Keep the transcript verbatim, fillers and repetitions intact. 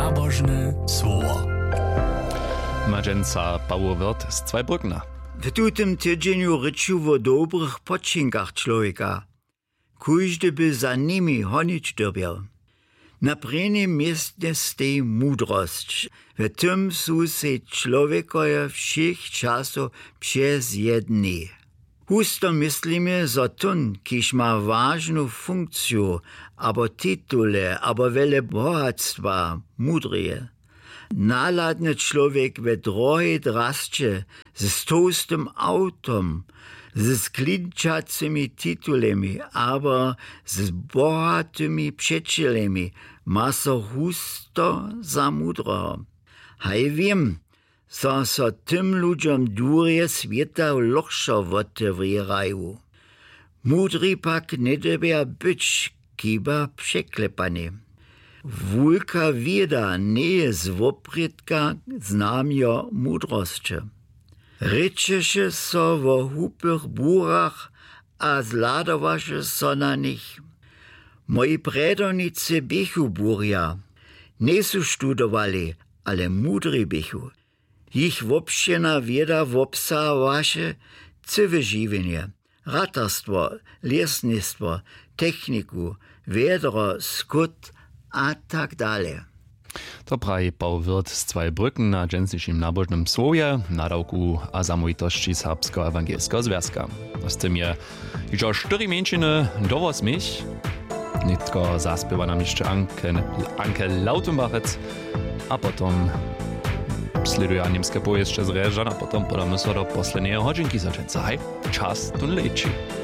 Nabożny słowo. Madženca Bauerwirt z Zweibrückner. W tutym tydzieniu ryczu o dobrych poczynkach człowieka. Każdy by za nimi honić dobiał. Na prvním miejscu stoi mudrość. W tym są se człowiekoje všech czasów przez jedni. Husto myslimy, że tun, kiż ma ważną funkcję, abo tytule, abo wiele bohactwa, mudrije. Naladny człowiek we drohej drascie, z toastym autom, ze sklinčacimi titulemi, aber z bohatymi przyjacielami, ma so husto za mudroho. Haj wiem, so so tym ludziom durje świata lochszo otwierają. Mudry pak nie debia być, kiba przeklepany. Wulka wieda nie jest woprytka znamio mudrości. Rečeše so wo hupych burach a zladowaše so na nich. Moi predovnicy bychu burja. Nie su studowali, ale mudry bychu. Ich wopštěna wieda wopsawaše cywe žiwienie, ratarstwo, lesnictwo, techniku, wiedro, skut a tak dalej. To prawi Bauerwirt z Zweibrücken na dżęsniejszym nabożnym słowie, nadałku a zamówitości Serbskiego Ewangelskiego Związka. Z tym je już cztery miesiące do ósmych. Nitko zaspiewa nam jeszcze Anke, Anke Lautenbachec, a potem sleduje niemskie pojeździe z Reżan, a potem podamy się do posledniej hodzinki zaczęcia. Czas tun leci.